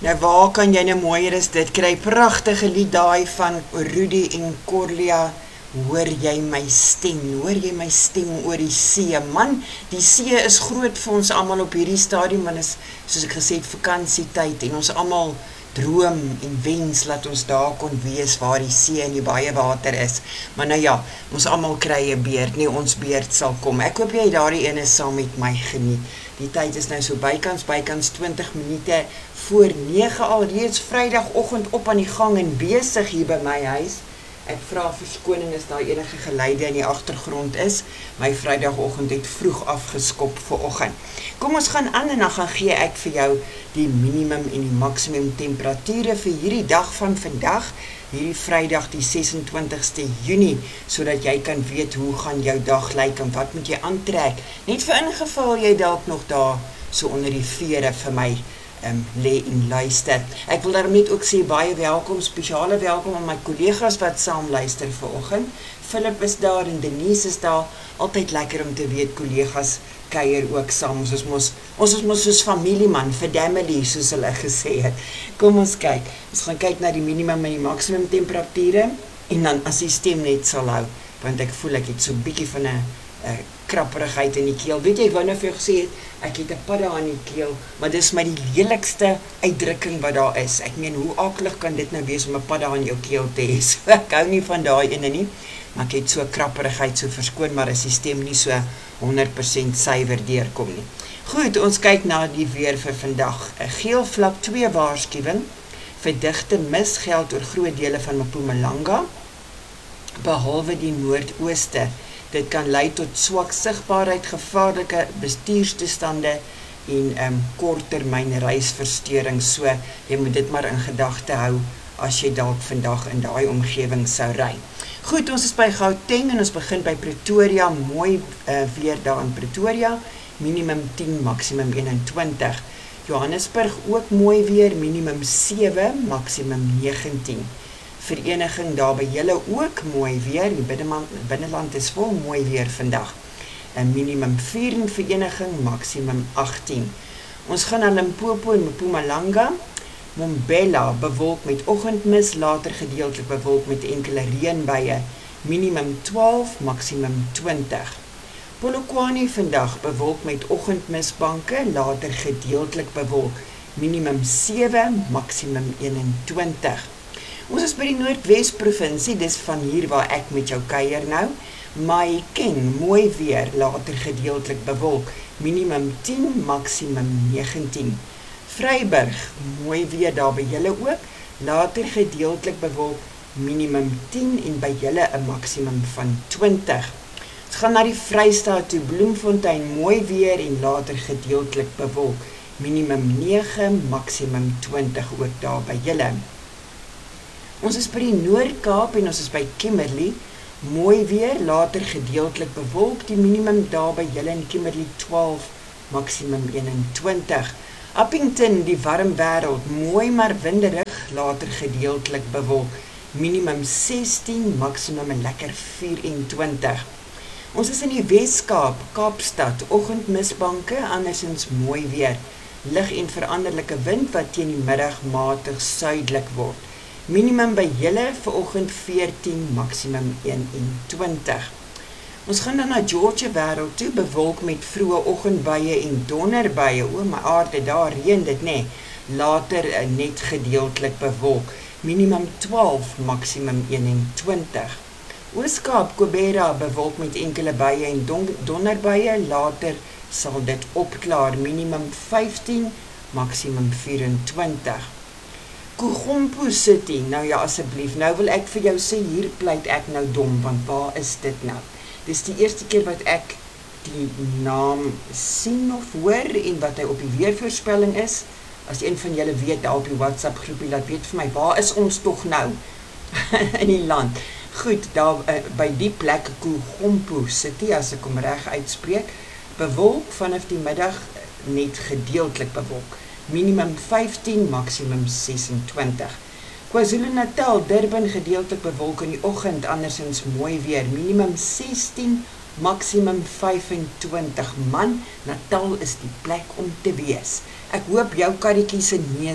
Nou waar kan jy nou mooier as dit kry? Pragtige lied daai van Rudy en Corlia. Hoor jy my stem oor die see. Man, die see is groot vir ons almal op hierdie stadium, want is, soos ek gesê het, vakansietyd, en ons almal droom en wens laat ons daar kon wees waar die see en die baie water is. Maar nou ja, ons almal kry 'n beurt, nie ons beurt sal kom. Ek hoop jy daardie ene saam met my geniet. Die tyd is nou so bykans 20 minute voor 9 alreeds Vrydagoggend op aan die gang en besig hier by my huis. Ek vra verskoning as daar enige geluide in die agtergrond is. My Vrydagoggend het vroeg afgeskop vanoggend. Kom ons gaan aan en dan gaan gee ek vir jou die minimum en die maksimum temperature vir hierdie dag van vandag, hierdie Vrydag die 26ste Junie, sodat jy kan weet hoe gaan jou dag lyk en wat moet jy aantrek. Net vir ingeval jy dalk nog daar so onder die vere vir my lê en luister. Ek wil daarom net ook sê baie welkom, spesiale welkom aan my kollegas wat saam luister vanoggend. Philip is daar en Denise is daar. Altyd lekker om te weet kollegas kuier ook saam. Ons is mos soos familie man, family soos hulle gesê het. Kom ons kyk. Ons gaan kyk na die minimum en die maksimum temperature en dan as die stem net sal hou, want ek voel ek het so 'n bietjie van 'n krapperigheid in die keel. Weet jy, ek wou nou vir jou gesê het, ek het 'n padda aan die keel, maar dis my die lelikste uitdrukking wat daar is. Ek meen, hoe akelig kan dit nou wees om 'n padda aan jou keel te hê? So, ek hou nie van daai ene nie, maar ek het so krapperigheid, so verskoon, maar as die stem nie so 100% suiwer deurkom nie. Goed, ons kyk na die weer vir vandag. 'n Geel vlak 2 waarskuwing vir digte mis geld oor groot dele van Mpumalanga, behalwe die noordooste. Dit kan lei tot swak sigbaarheid, gevaarlike bestuurstoestande en korttermyn reisversteuring. So, jy moet dit maar in gedagte hou as jy dalk vandag in daai omgewing sou ry. Goed, ons is by Gauteng en ons begin by Pretoria. Mooi weer daar in Pretoria. Minimum 10, maksimum 21. Johannesburg ook mooi weer, minimum 7, maksimum 19. Vereniging daar by julle ook mooi weer, die binneland is vol mooi weer vandag. En minimum 4 in vereniging, maksimum 18. Ons gaan na Limpopo en Mpumalanga. Mbombela bewolk met oggendmis, later gedeeltelik bewolk met enkele reënbuie, minimum 12, maksimum 20. Polokwane vandag bewolk met oggendmisbanke, later gedeeltelik bewolk, minimum 7, maksimum 21. Ons is by die Noordwes provinsie, dis van hier waar ek met jou kuier nou. Mahikeng, mooi weer, later gedeeltelik bewolk, minimum 10, maksimum 19. Vryburg, mooi weer daar by julle ook, later gedeeltelik bewolk, minimum 10 en by julle 'n maksimum van 20. Ons gaan na die Vrystaat toe, Bloemfontein, mooi weer en later gedeeltelik bewolk, minimum 9, maksimum 20 ook daar by julle. Ons is by die Noord-Kaap en ons is by Kimberley, mooi weer, later gedeeltelik bewolk, die minimum daar by julle in Kimberley 12, maksimum 21. Appington, die warm wêreld, mooi maar winderig, later gedeeltelik bewolk, minimum 16, maksimum 'n lekker 24. Ons is in die Wes-Kaap, Kaapstad, oggendmisbanke, andersins mooi weer, lig en veranderlike wind wat teen die middag matig suidelik word. Minimum by julle vanoggend 14, maksimum 21. Ons gaan dan na Georgia wêreld toe, bewolk met vroeë oggendbuie en donderbuie. O my aarde, daar reën dit nê. Later net gedeeltelik bewolk. Minimum 12, maksimum 21. Oos-Kaap, Kobera, bewolk met enkele buie en donderbuie. Later sal dit opklaar. Minimum 15, maksimum 24. Kugompo City, nou ja asseblief, nou wil ek vir jou sê, hier pleit ek nou dom, want waar is dit nou? Dis die eerste keer wat ek die naam sien of hoor en wat hy op die weervoorspelling is. As een van julle weet daar op die WhatsApp groepie, laat weet vir my, waar is ons tog nou in die land? Goed, daar by die plek Kugompo City, as ek hom reg uitspreek, bewolk vanaf die middag net gedeeltelik bewolk. Minimum 15, maksimum 26. KwaZulu-Natal, Durban gedeeltelik bewolk in die oggend, andersins mooi weer, minimum 16, maksimum 25. Man, Natal is die plek om te wees. Ek hoop jou karretjie se neus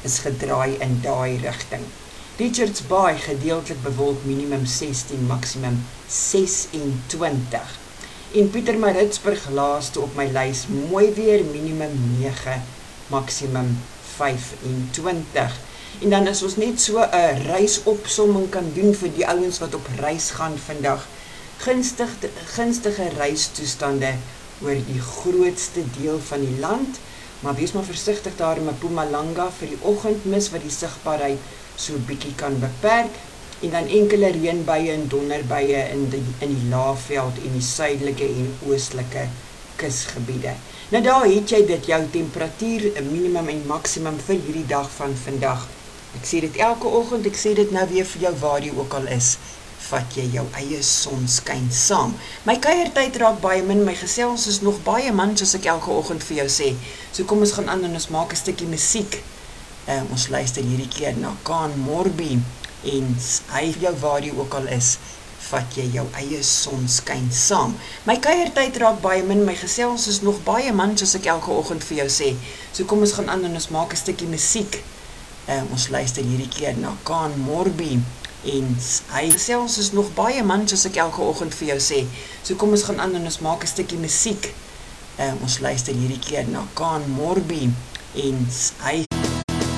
is gedraai in daai rigting. Richards Bay gedeeltelik bewolk minimum 16, maksimum 26. En Pietermaritzburg laaste op my lys mooi weer minimum 9, maksimum 25. En dan as ons net so 'n reisopsomming kan doen vir die ouens wat op reis gaan vandag. Gunstige reistoestande oor die grootste deel van die land, maar wees maar versigtig daar in Mpumalanga vir die oggendmis wat die sigbaarheid so bietjie kan beperk, en dan enkele reënbuie en donderbuie in die Laagveld en die suidelike en oostelike kusgebiede. Nou daar het jy dit, jou temperatuur, minimum en maksimum vir hierdie dag van vandag. Ek sê dit elke oggend, ek sê dit nou weer vir jou waar jy ook al is, vat jy jou eie sonskyn saam. My kuiertyd raak baie min, my gesels is nog baie man, soos ek elke oggend vir jou sê. So kom ons gaan aan en ons maak 'n stukkie musiek. Ons luister hierdie keer na Kaan Morby, en hy vir jou waar jy ook al is, vat jy jou eie sonskyn saam. My kuiertyd raak baie min, my gesels is nog baie man, soos ek elke oggend vir jou sê. So kom ons gaan aan en ons maak 'n stukkie musiek. Ons luister hierdie keer na Kaan Morby, en hy gesels is nog baie man, soos ek elke oggend vir jou sê. So kom ons gaan aan en ons maak 'n stukkie musiek. Ons luister hierdie keer na Kaan Morby, en hy